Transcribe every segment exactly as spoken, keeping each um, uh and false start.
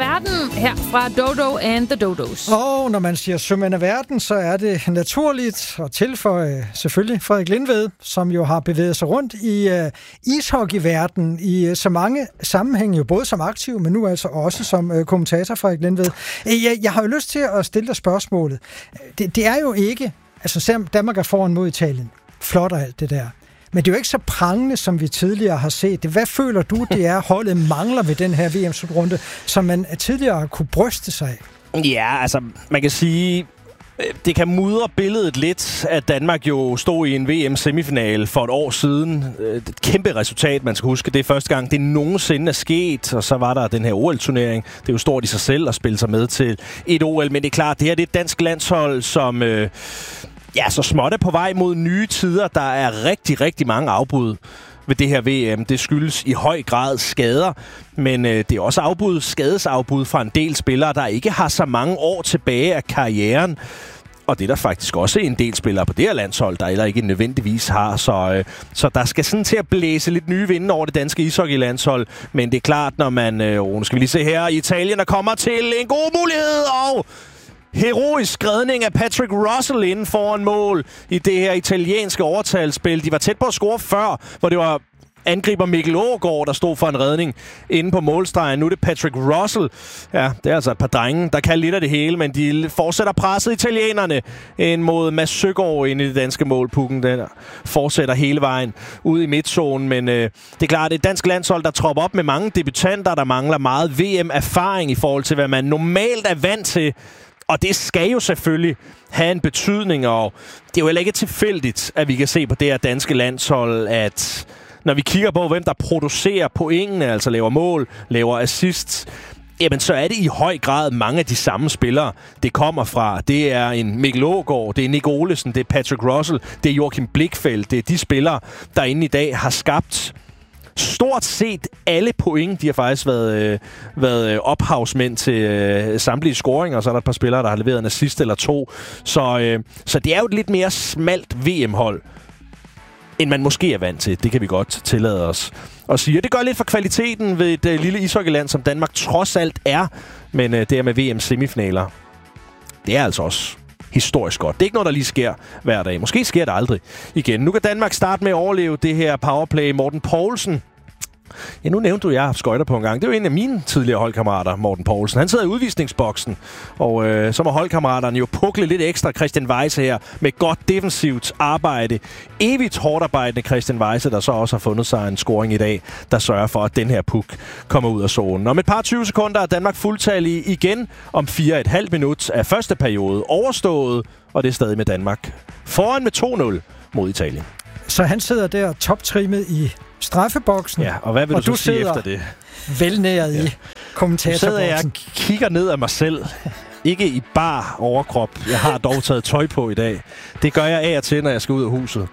verden her fra Dodo and the Dodos. Og når man siger sømænd af verden, så er det naturligt at tilføje selvfølgelig Frederik Lindved, som jo har bevæget sig rundt i uh, ishockeyverdenen i uh, så mange sammenhænge, jo både som aktiv, men nu altså også som uh, kommentator, Frederik Lindved. Jeg, jeg har jo lyst til at stille dig spørgsmålet. Det, det er jo ikke, altså selvom Danmark er foran mod Italien, flot og alt det der. Men det er jo ikke så prangende, som vi tidligere har set det. Hvad føler du, det er, holdet mangler ved den her V M-slutrunde, som man tidligere kunne bryste sig af? Ja, altså, man kan sige, det kan mudre billedet lidt, at Danmark jo stod i en V M-semifinale for et år siden. Et kæmpe resultat, man skal huske. Det er første gang, det nogensinde er sket, og så var der den her O L-turnering. Det er jo stort i sig selv at spille sig med til et O L, men det er klart, det her det er et dansk landshold, som... Øh, Ja, så småt er på vej mod nye tider. Der er rigtig, rigtig mange afbrud ved det her V M. Det skyldes i høj grad skader, men øh, det er også afbrud, skadesafbrud fra en del spillere, der ikke har så mange år tilbage af karrieren. Og det er der faktisk også en del spillere på det her landshold, der heller ikke nødvendigvis har. Så, øh, så der skal sådan til at blæse lidt nye vinde over det danske ishockeylandshold. Men det er klart, når man... Øh, nu skal vi lige se her. Italien der kommer til en god mulighed, og... heroisk redning af Patrick Russell inden foran mål i det her italienske overtalsspil. De var tæt på at score før, hvor det var angriber Mikkel Aagaard, der stod for en redning inde på målstregen. Nu er det Patrick Russell. Ja, det er altså et par drenge, der kan lidt af det hele, men de fortsætter presset italienerne ind mod Mads Søgaard ind i det danske mål. Pukken den fortsætter hele vejen ud i midtzonen, men øh, det er klart, det er et dansk landshold, der tropper op med mange debutanter, der mangler meget V M-erfaring i forhold til, hvad man normalt er vant til. Og det skal jo selvfølgelig have en betydning, og det er jo heller ikke tilfældigt, at vi kan se på det her danske landshold, at når vi kigger på, hvem der producerer pointene, altså laver mål, laver assists, jamen så er det i høj grad mange af de samme spillere, det kommer fra. Det er en Mikkel Aagaard, det er Nick Olesen, det er Patrick Russell, det er Joachim Blichfeldt, det er de spillere, der inde i dag har skabt stort set alle point. De har faktisk været, øh, været ophavsmænd til øh, samtlige scoringer, og så er der et par spillere, der har leveret en assist eller to. Så, øh, så det er jo et lidt mere smalt V M-hold, end man måske er vant til. Det kan vi godt tillade os at sige. Det gør lidt for kvaliteten ved et øh, lille ishockeyland, som Danmark trods alt er. Men øh, det her med V M-semifinaler, det er altså også historisk godt. Det er ikke noget, der lige sker hver dag. Måske sker det aldrig igen. Nu kan Danmark starte med at overleve det her powerplay. Morten Poulsen. Ja, nu nævnte du, at jeg har haft skøjter på en gang. Det er jo en af mine tidligere holdkammerater, Morten Poulsen. Han sidder i udvisningsboksen, og øh, så må holdkammeraterne jo pukle lidt ekstra Christian Weisse her med godt defensivt arbejde. Evigt hårdt arbejdende Christian Weisse, der så også har fundet sig en scoring i dag, der sørger for, at den her puk kommer ud af zonen. Om et par tyve sekunder er Danmark fuldtallig igen. Om fire og et halvt minut af første periode overstået, og det er stadig med Danmark foran med to nul mod Italien. Så han sidder der toptrimmet i straffeboksen. Ja, og hvad vil og du, du så sige efter det? Velnæret ja. i kommentatorboksen. Så sidder jeg og kigger ned af mig selv. Ikke i bar overkrop. Jeg har dog taget tøj på i dag. Det gør jeg af og til, når jeg skal ud af huset.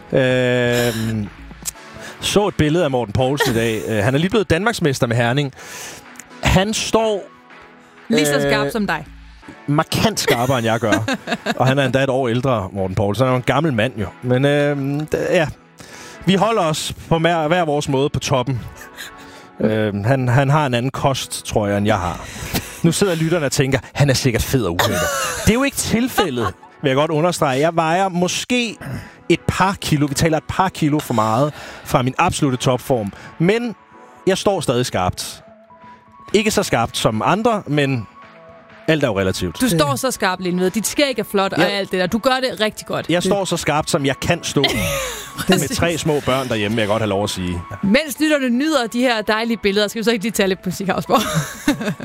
øhm, så et billede af Morten Poulsen i dag. Øh, han er lige blevet Danmarksmester med Herning. Han står... Lige så skarp øh, som dig. Markant skarpere, end jeg gør. Og han er endda et år ældre, Morten Poulsen. Han er jo en gammel mand, jo. Men øh, d- ja... Vi holder os på hver, hver vores måde på toppen. Øh, han, han har en anden kost, tror jeg, end jeg har. Nu sidder lytterne og tænker, han er sikkert fed og ulækker. Det er jo ikke tilfældet, vil jeg godt understrege. Jeg vejer måske et par kilo, vi taler et par kilo for meget, fra min absolutte topform. Men jeg står stadig skarpt. Ikke så skarpt som andre, men... alt er jo relativt. Du står så skarpt, Lindved. Dit skæg er flot og ja. alt det der. Du gør det rigtig godt. Jeg står så skarpt, som jeg kan stå. Med tre små børn derhjemme, vil jeg godt have lov at sige. Mens lytterne nyder de her dejlige billeder, skal vi så ikke lige tage lidt musik, Havsborg?